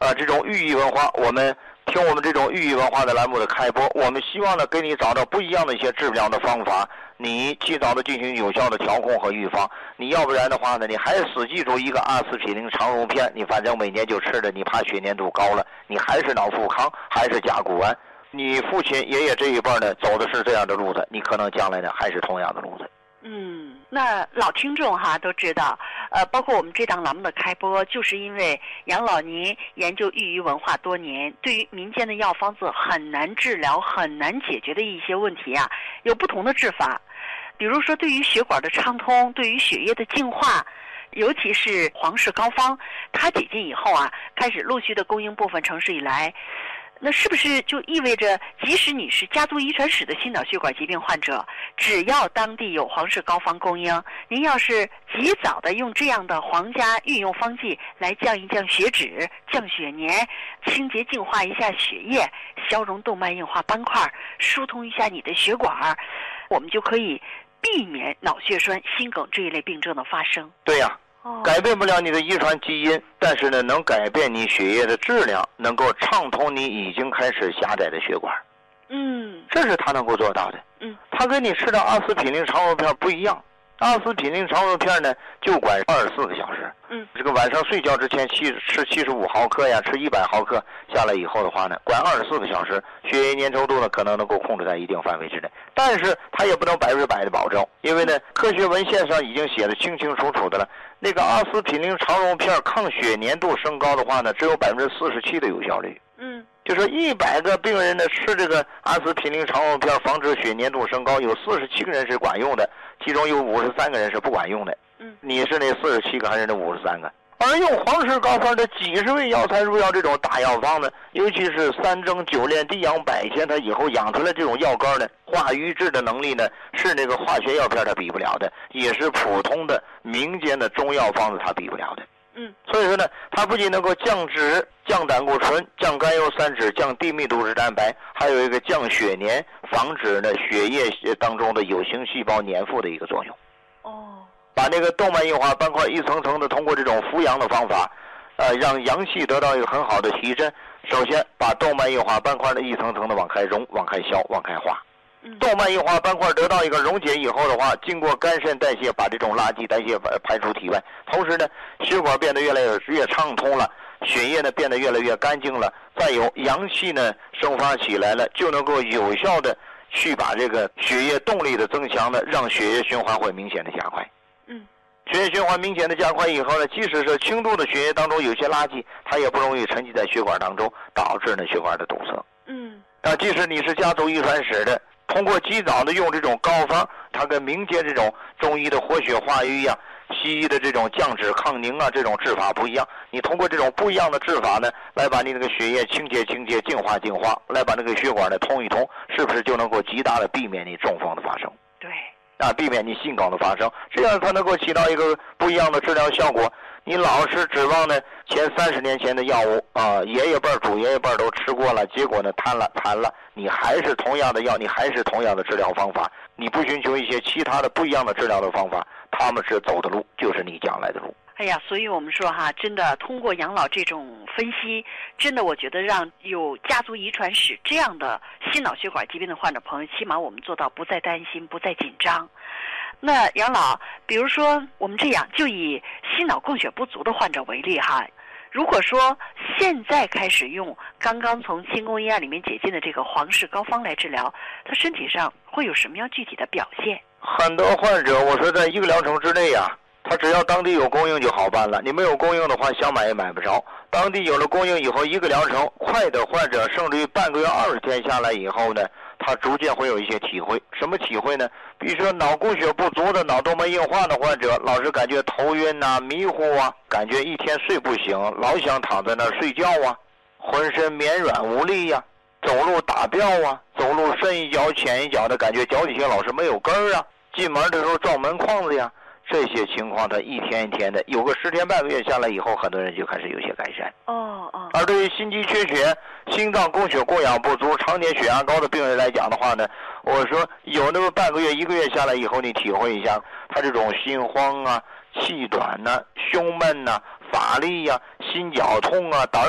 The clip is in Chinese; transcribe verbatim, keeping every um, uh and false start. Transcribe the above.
呃这种寓意文化，我们听我们这种寓意文化的栏目的开播，我们希望呢给你找到不一样的一些治疗的方法，你及早的进行有效的调控和预防。你要不然的话呢，你还死记住一个阿司匹林肠溶片，你反正每年就吃着，你怕血粘度高了，你还是脑富康，还是甲钴胺。你父亲爷爷这一辈呢走的是这样的路子，你可能将来呢还是同样的路子。 嗯，那老听众哈都知道，呃，包括我们这档栏目的开播，就是因为杨老您研究寓医文化多年，对于民间的药方子很难治疗、很难解决的一些问题啊，有不同的治法。比如说，对于血管的畅通，对于血液的净化，尤其是皇氏膏方，它解禁以后啊，开始陆续的供应部分城市以来。那是不是就意味着，即使你是家族遗传史的心脑血管疾病患者，只要当地有皇氏膏方供应，您要是及早的用这样的皇家御用方剂来降一降血脂、降血粘、清洁净化一下血液、消融动脉硬化斑块、疏通一下你的血管，我们就可以避免脑血栓、心梗这一类病症的发生。 对呀、啊，改变不了你的遗传基因，但是呢，能改变你血液的质量，能够畅通你已经开始狭窄的血管。 嗯， 这是他能够做到的。 嗯， 他跟你吃的阿司匹林肠溶片不一样。阿司匹林肠溶片呢，就管二十四个小时。 嗯， 这个晚上睡觉之前七吃七十五毫克呀，吃一百毫克下来以后的话呢，管二十四个小时，血液粘稠度呢可能能够控制在一定范围之内，但是它也不能百分之百的保证，因为呢，科学文献上已经写的清清楚楚的了。那个阿司匹林肠溶片抗血粘度升高的话呢，只有百分之四十七的有效率。 嗯， 就说一百个病人呢吃这个阿司匹林肠溶片防止血粘度升高，有四十七个人是管用的，其中有五十三个人是不管用的。 嗯， 你是那四十七个还是那五十三个？而用皇氏膏方的几十味药材入药这种大药方呢，尤其是三蒸九炼地养百钱，它以后养出来这种药膏呢，化瘀滞的能力呢，是那个化学药片它比不了的，也是普通的民间的中药方子它比不了的。 嗯， 所以说呢，它不仅能够降脂、降胆固醇、降甘油三酯、降低密度脂蛋白，还有一个降血粘，防止呢血液当中的有形细胞粘附的一个作用。 哦， 把那个动脉硬化斑块一层层的通过这种扶阳的方法，呃，让阳气得到一个很好的提振。首先把动脉硬化斑块的一层层的往开溶、往开消、往开化。动脉硬化斑块得到一个溶解以后的话，经过肝肾代谢，把这种垃圾代谢排出体外，同时呢，血管变得越来越越畅通了，血液呢变得越来越干净了，再有阳气呢生发起来了，就能够有效的去把这个血液动力的增强呢，让血液循环会明显的加快。 嗯， 血液循环明显的加快以后呢，即使是轻度的血液当中有些垃圾，它也不容易沉积在血管当中，导致呢血管的堵塞。 嗯， 啊，即使你是家族遗传史的，通过及早的用这种膏方，它跟民间这种中医的活血化瘀呀、西医的这种降脂抗凝啊这种治法不一样。你通过这种不一样的治法呢，来把你那个血液清洁清洁、净化净化，来把那个血管呢通一通，是不是就能够极大的避免你中风的发生？ 对， 啊，避免你心梗的发生，这样它能够起到一个不一样的治疗效果。你老是指望呢前三十年前的药物啊，爷爷辈儿、祖爷爷辈儿都吃过了，结果呢瘫了瘫了，你还是同样的药，你还是同样的治疗方法，你不寻求一些其他的不一样的治疗的方法，他们是走的路就是你将来的路。 哎呀，所以我们说哈，真的通过杨老这种分析，真的我觉得让有家族遗传史这样的心脑血管疾病的患者朋友，起码我们做到不再担心、不再紧张。那杨老，比如说我们这样，就以心脑供血不足的患者为例哈，如果说现在开始用刚刚从清宫医院里面解禁的这个皇氏膏方来治疗，他身体上会有什么样具体的表现？ 很多患者，我说在一个疗程之内呀、啊，他只要当地有供应就好办了，你没有供应的话，想买也买不着。当地有了供应以后，一个疗程快的患者，甚至于半个月、二十天下来以后呢，他逐渐会有一些体会。什么体会呢？比如说脑供血不足的、脑动脉硬化的患者，老是感觉头晕呐、啊、迷糊啊，感觉一天睡不醒，老想躺在那儿睡觉啊，浑身绵软无力呀、啊，走路打吊啊，走路深一脚浅一脚的，感觉脚底下老是没有根儿啊，进门的时候撞门框子呀。这些情况他一天一天的，有个十天半个月下来以后，很多人就开始有些改善。 哦哦。 而对于心肌缺血、心脏供血供氧不足、常年血压高的病人来讲的话呢，我说有那么半个月、一个月下来以后，你体会一下，他这种心慌啊、气短呐、啊、胸闷呐、啊、乏力呀、啊、心绞痛啊、胆